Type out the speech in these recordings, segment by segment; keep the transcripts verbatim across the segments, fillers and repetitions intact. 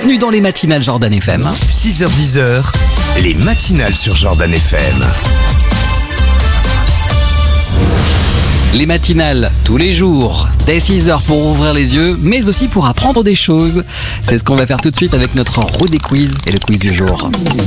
Bienvenue dans les matinales Jordan F M. six heures dix, les matinales sur Jordan F M. Les matinales, tous les jours, dès six heures pour ouvrir les yeux, mais aussi pour apprendre des choses. C'est ce qu'on va faire tout de suite avec notre roue des quiz et le quiz du jour.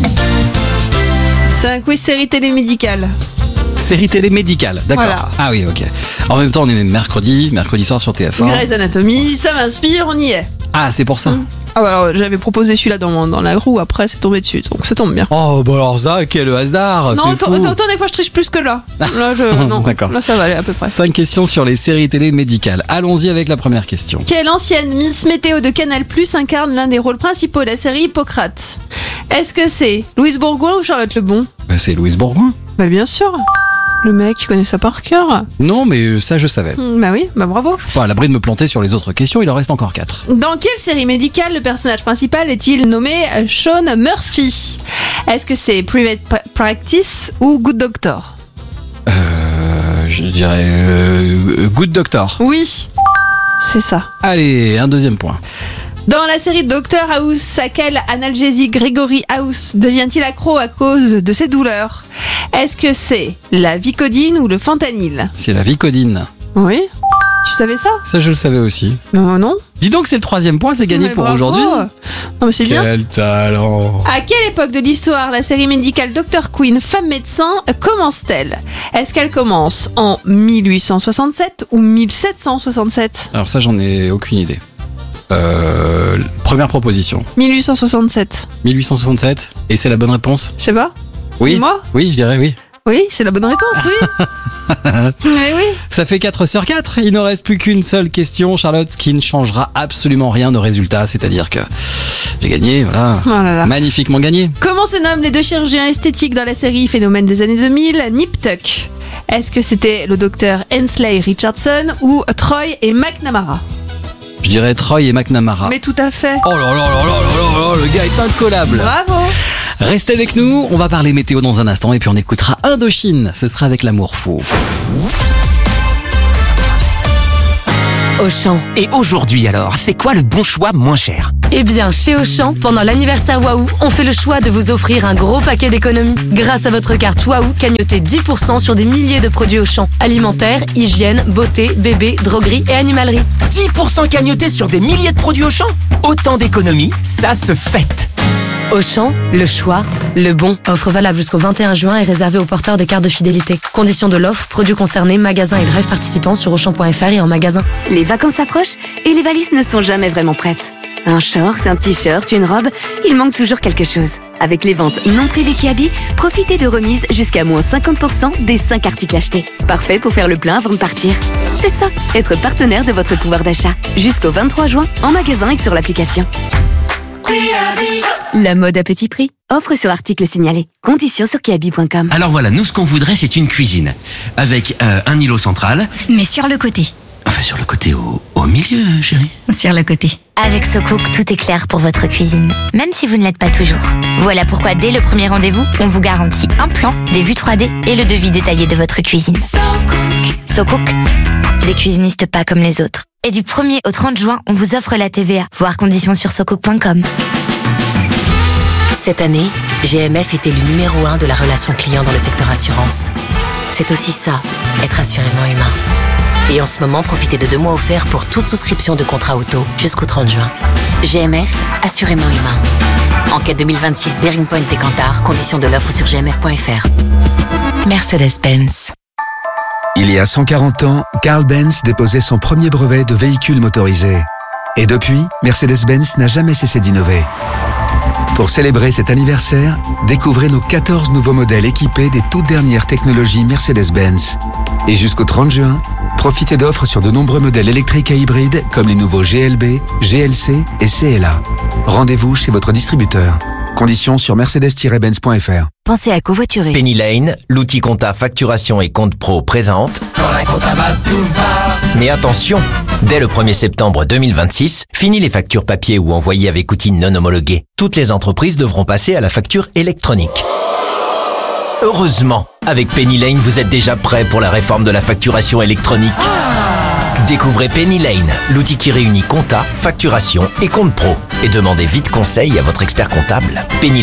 C'est un quiz série télé médicale. Série télé médicale, d'accord. Voilà. Ah oui, ok. En même temps, on est mercredi, mercredi soir sur T F un. Grey's Anatomy, ça m'inspire, on y est. Ah, c'est pour ça. Mmh. Ah bah alors, j'avais proposé celui-là dans, dans la roue, après c'est tombé dessus, donc ça tombe bien. Oh, bah alors ça, quel hasard. Non, autant, autant des fois je triche plus que là. Là, je, non, D'accord. là ça va aller à peu près. Cinq questions sur les séries télé médicales. Allons-y avec la première question. Quelle ancienne Miss Météo de Canal Plus incarne l'un des rôles principaux de la série Hippocrate? Est-ce que c'est Louise Bourgoin ou Charlotte Lebon? Bah, c'est Louise Bourgoin. Bah bien sûr. Le mec, il connaît ça par cœur. Non, mais ça, je savais. Mmh, bah oui, bah bravo. Je suis pas à l'abri de me planter sur les autres questions, il en reste encore quatre. Dans quelle série médicale le personnage principal est-il nommé Sean Murphy? Est-ce que c'est Private Practice ou Good Doctor? Euh, je dirais euh, Good Doctor. Oui, c'est ça. Allez, un deuxième point. Dans la série Doctor House, à quelle analgésie Gregory House devient-il accro à cause de ses douleurs? Est-ce que c'est la Vicodine ou le fentanyl? C'est la Vicodine. Oui. Tu savais ça? Ça, je le savais aussi. Non, non. Dis donc, c'est le troisième point, c'est gagné Mais pour bravo. aujourd'hui. Non, mais c'est bien. Quel talent. À quelle époque de l'histoire la série médicale docteur Quinn, femme médecin, commence-t-elle? Est-ce qu'elle commence en mille huit cent soixante-sept ou mille sept cent soixante-sept? Alors ça, j'en ai aucune idée. Euh, première proposition. mille huit cent soixante-sept. mille huit cent soixante-sept. Et c'est la bonne réponse? Je sais pas. Oui. Dis-moi. Oui, je dirais oui. Oui, c'est la bonne réponse, oui. Oui, oui. Ça fait quatre sur quatre. Il ne reste plus qu'une seule question, Charlotte, qui ne changera absolument rien au résultat. C'est-à-dire que j'ai gagné, voilà. Oh là là. Magnifiquement gagné. Comment se nomment les deux chirurgiens esthétiques dans la série Phénomène des années deux mille, Nip Tuck? Est-ce que c'était le docteur Hensley Richardson ou Troy et McNamara? Je dirais Troy et McNamara. Mais tout à fait. Oh là là là là là là là, le gars est incollable. Bravo. Restez avec nous, on va parler météo dans un instant et puis on écoutera Indochine. Ce sera avec l'amour fou. Auchan. Et aujourd'hui alors, c'est quoi le bon choix moins cher? Eh bien, chez Auchan, pendant l'anniversaire Waouh, on fait le choix de vous offrir un gros paquet d'économies. Grâce à votre carte Waouh, cagnotez dix pour cent sur des milliers de produits Auchan. Alimentaire, hygiène, beauté, bébé, droguerie et animalerie. dix pour cent cagnotés sur des milliers de produits Auchan? Autant d'économies, ça se fête. Auchan, le choix, le bon. Offre valable jusqu'au vingt et un juin et réservée aux porteurs des cartes de fidélité. Conditions de l'offre, produits concernés, magasins et drive participants sur auchan point f r et en magasin. Les vacances approchent et les valises ne sont jamais vraiment prêtes. Un short, un t-shirt, une robe, il manque toujours quelque chose. Avec les ventes non privées Kiabi, profitez de remises jusqu'à moins cinquante pour cent des cinq articles achetés. Parfait pour faire le plein avant de partir. C'est ça, être partenaire de votre pouvoir d'achat. Jusqu'au vingt-trois juin, en magasin et sur l'application. La mode à petit prix. Offre sur article signalé. Conditions sur kiabi point com. Alors voilà, nous ce qu'on voudrait c'est une cuisine. Avec euh, un îlot central. Mais sur le côté. Enfin sur le côté, au, au milieu chérie. Sur le côté. Avec SoCook, tout est clair pour votre cuisine, même si vous ne l'êtes pas toujours. Voilà pourquoi dès le premier rendez-vous, on vous garantit un plan, des vues trois D et le devis détaillé de votre cuisine. SoCook. SoCook, des cuisinistes pas comme les autres. Et du premier au trente juin, on vous offre la T V A. Voir conditions sur socook point com. Cette année, G M F était le numéro un de la relation client dans le secteur assurance. C'est aussi ça, être assurément humain. Et en ce moment, profitez de deux mois offerts pour toute souscription de contrat auto jusqu'au trente juin. G M F, assurément humain. Enquête deux mille vingt-six, Bearing Point et Kantar, conditions de l'offre sur g m f point f r. Mercedes-Benz. Il y a cent quarante ans, Carl Benz déposait son premier brevet de véhicule motorisé. Et depuis, Mercedes-Benz n'a jamais cessé d'innover. Pour célébrer cet anniversaire, découvrez nos quatorze nouveaux modèles équipés des toutes dernières technologies Mercedes-Benz. Et jusqu'au trente juin, profitez d'offres sur de nombreux modèles électriques et hybrides comme les nouveaux G L B, G L C et C L A. Rendez-vous chez votre distributeur. Conditions sur mercedes tiret benz point f r. Pensez à covoiturer. Penny Lane, l'outil compta facturation et compte pro présente. Quand la compta va, tout va. Mais attention, dès le premier septembre deux mille vingt-six, fini les factures papier ou envoyées avec outils non homologués. Toutes les entreprises devront passer à la facture électronique. Heureusement, avec Penny Lane, vous êtes déjà prêt pour la réforme de la facturation électronique. Découvrez Penny Lane, l'outil qui réunit compta, facturation et compte pro. Et demandez vite conseil à votre expert comptable. Penny